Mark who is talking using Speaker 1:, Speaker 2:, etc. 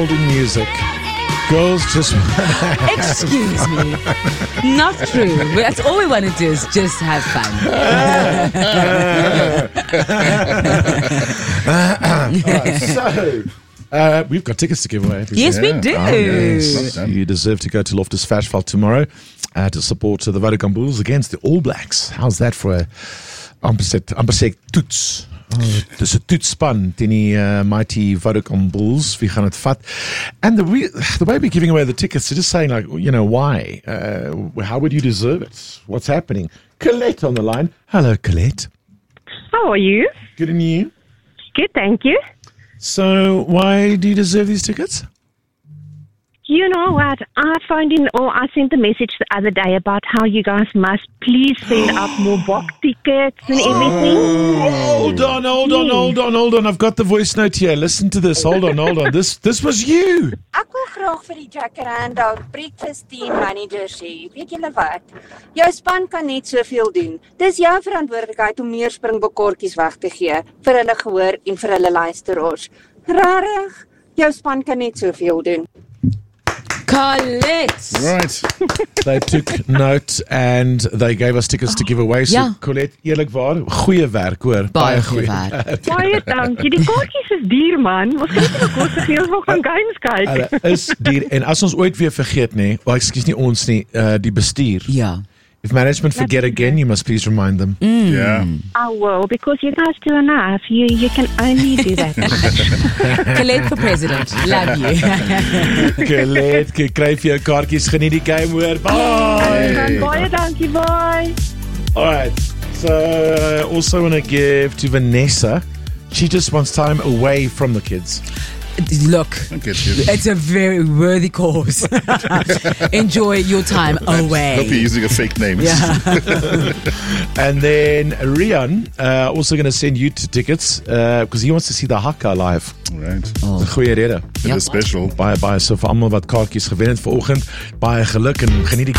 Speaker 1: holding music. Girls just
Speaker 2: Excuse me. Not true. That's all we want to do is just have fun.
Speaker 1: So, we've got tickets to give away.
Speaker 2: Yes, we do.
Speaker 1: Oh, yes. You deserve to go to Loftus Versfeld tomorrow to support the Vodacom Bulls against the All Blacks. How's that for a amper sê toets? Dis 'n toetsspan teen die mighty Vodacom Bulls. Wie gaan dit vat? And the way we're giving away the tickets, they're just saying like, why? How would you deserve it? What's happening? Colette on the line. Hello, Colette.
Speaker 3: How are you?
Speaker 1: Good, and you?
Speaker 3: Good, thank you.
Speaker 1: So, why do you deserve these tickets?
Speaker 3: You know what? I sent a message the other day about how you guys must please send out more box tickets and everything.
Speaker 1: Hold on. I've got the voice note here. Listen to this. Hold on. This was you.
Speaker 4: Ek wil graag vir die Jacaranda breakfast team manager sê, weet julle wat? Jou span kan net soveel doen. Dis jou verantwoordelikheid om meer springbokkaartjies weg te gee vir hulle gehoor en vir hulle luisteraars. Rarig, jou span kan net soveel doen.
Speaker 2: Colette.
Speaker 1: Right. They took note and they gave us tickets to give away. So,
Speaker 2: Ja.
Speaker 1: Colette, eerlikwaar, goeie werk hoor.
Speaker 2: Baie goeie werk.
Speaker 3: Baie dankie. Die kaartjies is duur, man. Ons kan nie kos gee, ons wil gaan games kyk.
Speaker 1: Hulle is duur. En as ons ooit weer vergeet, die bestuur.
Speaker 2: Ja.
Speaker 1: If management forget again, you must please remind them.
Speaker 5: Yeah.
Speaker 3: I will, because you guys do enough. You can only do that much.
Speaker 2: Colette for president. Love you.
Speaker 1: Colette, kry vir jou kaartjies, geniet die game hoor. Bye.
Speaker 3: Baie dankie, bye.
Speaker 1: Alright, so also want to give to Vanessa. She just wants time away from the kids.
Speaker 2: Look,
Speaker 5: Okay, good.
Speaker 2: it's a very worthy cause. Enjoy your time away.
Speaker 5: Hope you're using a fake name.
Speaker 2: Yeah.
Speaker 1: And then Rian, also going to send you 2 tickets because he wants to see the Haka live.
Speaker 5: Right.
Speaker 1: Dis 'n goeie rede.
Speaker 5: It is special.
Speaker 1: Baie so vir almal wat kaartjies gewen het vanoggend. Baie geluk en geniet die